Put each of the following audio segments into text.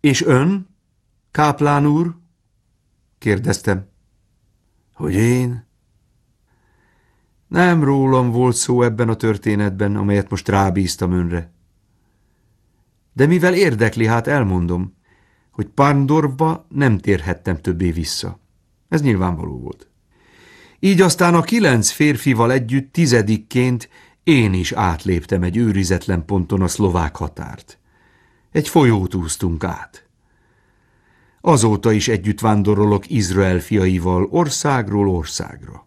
És ön, káplán úr? Kérdeztem. Hogy én? Nem rólam volt szó ebben a történetben, amelyet most rábíztam önre. De mivel érdekli, hát elmondom, hogy Parndorfba nem térhettem többé vissza. Ez nyilvánvaló volt. Így aztán a 9 férfival együtt 10-ként én is átléptem egy őrizetlen ponton a szlovák határt. Egy folyót úsztunk át. Azóta is együtt vándorolok Izrael fiaival országról országra.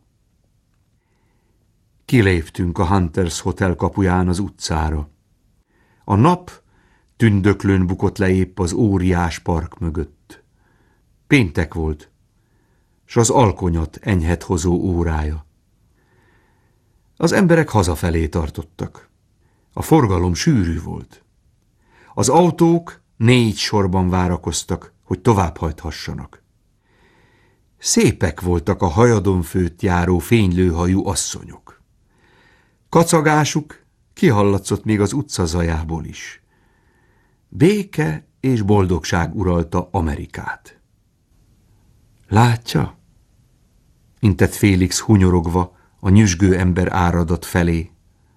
Kiléptünk a Hunters Hotel kapuján az utcára. A nap tündöklőn bukott le épp az óriás park mögött. Péntek volt, s az alkonyat enyhet hozó órája. Az emberek hazafelé tartottak. A forgalom sűrű volt. Az autók 4 sorban várakoztak, hogy továbbhajthassanak. Szépek voltak a hajadon főtt járó fénylőhajú asszonyok. Kacagásuk kihallatszott még az utca zajából is. Béke és boldogság uralta Amerikát. Látja? Intett Félix hunyorogva a nyüzsgő ember áradat felé.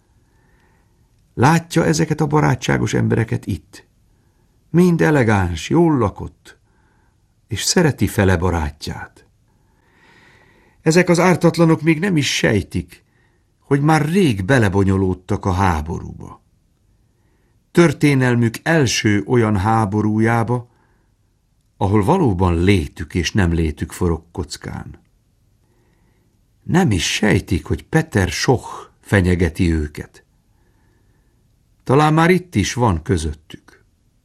Látja ezeket a barátságos embereket itt? Mind elegáns, jól lakott, és szereti fele barátját. Ezek az ártatlanok még nem is sejtik, hogy már rég belebonyolódtak a háborúba. Történelmük első olyan háborújába, ahol valóban létük és nem létük forog kockán. Nem is sejtik, hogy Peter Schoch fenyegeti őket. Talán már itt is van közöttük.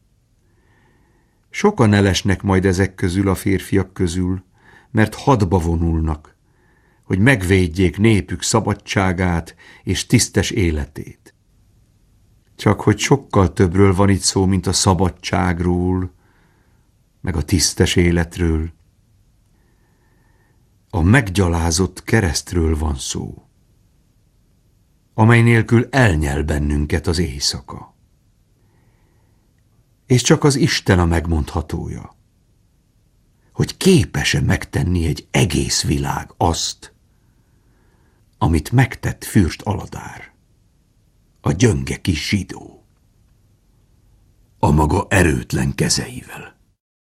Sokan elesnek majd ezek közül a férfiak közül, mert hadba vonulnak, hogy megvédjék népük szabadságát és tisztes életét. Csak hogy sokkal többről van itt szó, mint a szabadságról, meg a tisztes életről. A meggyalázott keresztről van szó, amely nélkül elnyel bennünket az éjszaka. És csak az Isten a megmondhatója, hogy képes-e megtenni egy egész világ azt, amit megtett fürst Aladár, a gyönge kis zsidó, a maga erőtlen kezeivel.